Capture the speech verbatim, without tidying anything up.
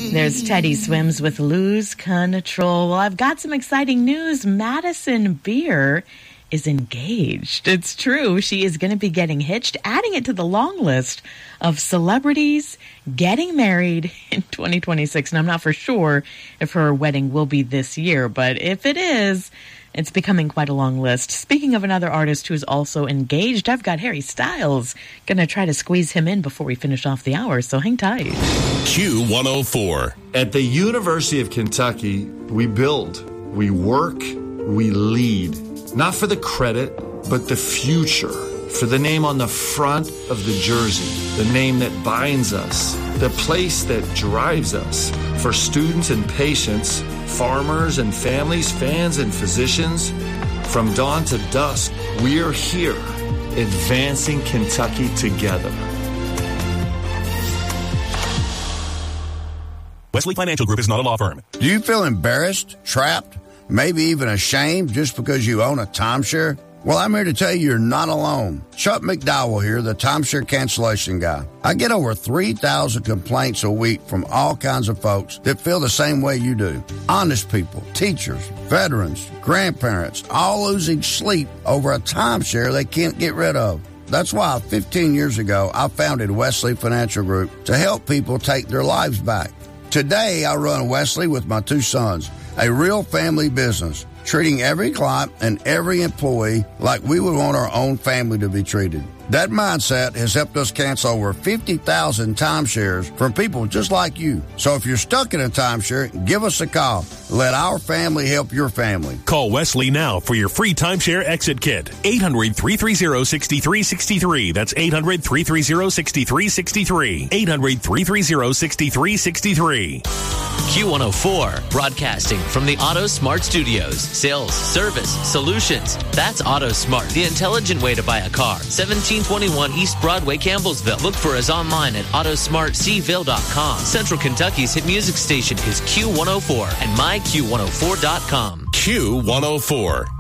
There's Teddy Swims with Lose Control. Well, I've got some exciting news. Madison Beer is engaged. It's true. She is going to be getting hitched, adding it to the long list of celebrities getting married in twenty twenty-six. And I'm not for sure if her wedding will be this year, but if it is, it's becoming quite a long list. Speaking of another artist who's also engaged, I've got Harry Styles. Going to try to squeeze him in before we finish off the hour, so hang tight. Q one oh four. At the University of Kentucky, we build, we work, we lead. Not for the credit, but the future. For the name on the front of the jersey, the name that binds us, the place that drives us. For students and patients, farmers and families, fans and physicians, from dawn to dusk, we're here, advancing Kentucky together. Wesley Financial Group is not a law firm. Do you feel embarrassed, trapped, maybe even ashamed just because you own a timeshare? Well, I'm here to tell you you're not alone. Chuck McDowell here, the timeshare cancellation guy. I get over three thousand complaints a week from all kinds of folks that feel the same way you do. Honest people, teachers, veterans, grandparents, all losing sleep over a timeshare they can't get rid of. That's why fifteen years ago, I founded Wesley Financial Group to help people take their lives back. Today, I run Wesley with my two sons, a real family business, treating every client and every employee like we would want our own family to be treated. That mindset has helped us cancel over fifty thousand timeshares from people just like you. So if you're stuck in a timeshare, give us a call. Let our family help your family. Call Wesley now for your free timeshare exit kit. eight hundred, three three zero, six three six three. That's eight hundred, three three zero, six three six three. eight hundred, three three zero, six three six three. Q one oh four, broadcasting from the Auto Smart Studios. Sales, service, solutions. That's Auto Smart, the intelligent way to buy a car. seventeen twenty-one East Broadway, Campbellsville. Look for us online at auto smart c ville dot com. Central Kentucky's hit music station is Q one oh four and my q one oh four dot com. Q one oh four.